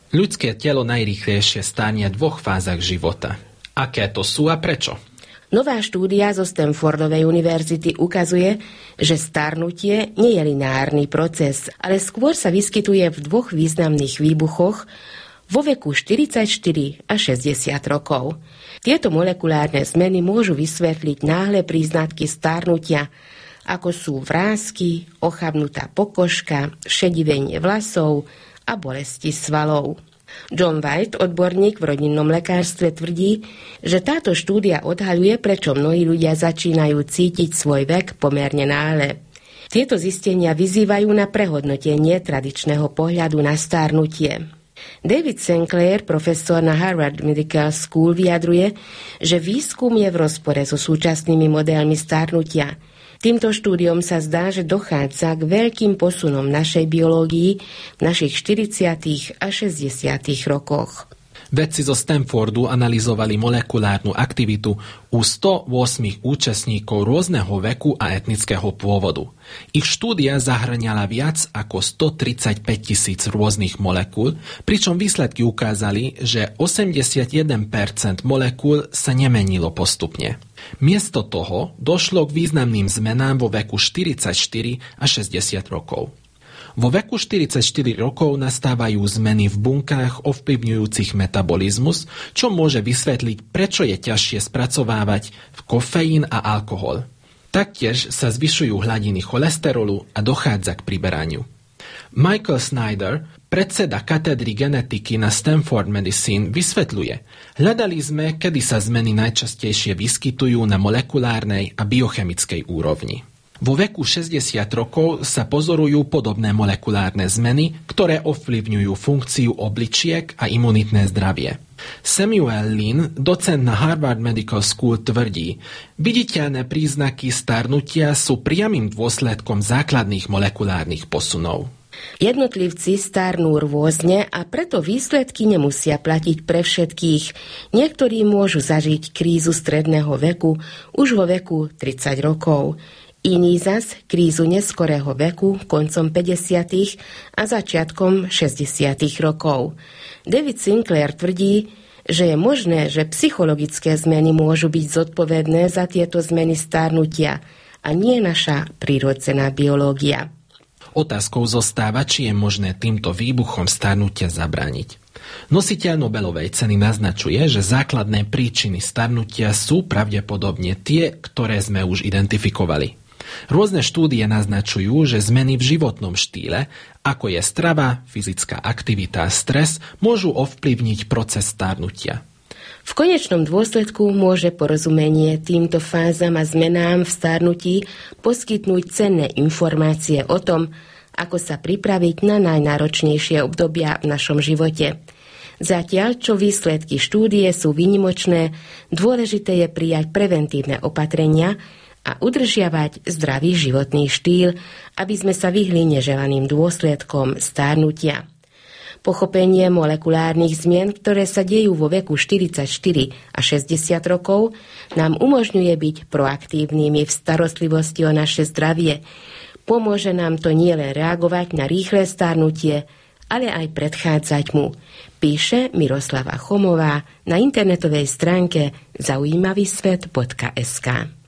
Ľudské telo najrýchlejšie starne v 2 fázach života. Aké to sú a prečo? Nová štúdia zo Stanfordovej univerzity ukazuje, že starnutie nie je lineárny proces, ale skôr sa vyskytuje v 2 významných výbuchoch vo veku 44 až 60 rokov. Tieto molekulárne zmeny môžu vysvetliť náhle príznaky starnutia, ako sú vrásky, ochabnutá pokožka, šedivenie vlasov a bolesti svalov. John White, odborník v rodinnom lekárstve, tvrdí, že táto štúdia odhaľuje, prečo mnohí ľudia začínajú cítiť svoj vek pomerne náhle. Tieto zistenia vyzývajú na prehodnotenie tradičného pohľadu na starnutie. David Sinclair, profesor na Harvard Medical School, vyjadruje, že výskum je v rozpore so súčasnými modelmi starnutia. Týmto štúdiom sa zdá, že dochádza k veľkým posunom našej biológii v našich 40. a 60. rokoch. Vedci zo Stanfordu analyzovali molekulárnu aktivitu u 108 účastníkov rôzneho veku a etnického pôvodu. Ich štúdia zahŕňala viac ako 135 000 rôznych molekúl, pričom výsledky ukázali, že 81% molekúl sa nemenilo postupne. Miesto toho došlo k významným zmenám vo veku 44 a 60 rokov. Vo veku 44 rokov nastávajú zmeny v bunkách ovplyvňujúcich metabolizmus, čo môže vysvetliť, prečo je ťažšie spracovávať kofeín a alkohol. Taktiež sa zvyšujú hladiny cholesterolu a dochádza k priberaniu. Michael Snyder, predseda katedry genetiky na Stanford Medicine, vysvetľuje: hľadali sme, kedy sa zmeny najčastejšie vyskytujú na molekulárnej a biochemickej úrovni. Vo veku 60 rokov sa pozorujú podobné molekulárne zmeny, ktoré ovplyvňujú funkciu obličiek a imunitné zdravie. Samuel Lin, docent na Harvard Medical School, tvrdí: viditeľné príznaky starnutia sú priamym dôsledkom základných molekulárnych posunov. Jednotlivci starnú rôzne a preto výsledky nemusia platiť pre všetkých. Niektorí môžu zažiť krízu stredného veku už vo veku 30 rokov. Iní zas krízu neskorého veku koncom 50. a začiatkom 60. rokov. David Sinclair tvrdí, že je možné, že psychologické zmeny môžu byť zodpovedné za tieto zmeny starnutia a nie naša prírodzená biológia. Otázkou zostáva, či je možné týmto výbuchom starnutia zabrániť. Nositeľ Nobelovej ceny naznačuje, že základné príčiny starnutia sú pravdepodobne tie, ktoré sme už identifikovali. Rôzne štúdie naznačujú, že zmeny v životnom štýle, ako je strava, fyzická aktivita a stres, môžu ovplyvniť proces starnutia. V konečnom dôsledku môže porozumenie týmto fázam a zmenám v starnutí poskytnúť cenné informácie o tom, ako sa pripraviť na najnáročnejšie obdobia v našom živote. Zatiaľ, čo výsledky štúdie sú výnimočné, dôležité je prijať preventívne opatrenia a udržiavať zdravý životný štýl, aby sme sa vyhli neželaným dôsledkom starnutia. Pochopenie molekulárnych zmien, ktoré sa dejú vo veku 44 a 60 rokov, nám umožňuje byť proaktívnymi v starostlivosti o naše zdravie. Pomôže nám to nielen reagovať na rýchle starnutie, ale aj predchádzať mu, píše Miroslava Chomová na internetovej stránke zaujímavysvet.sk.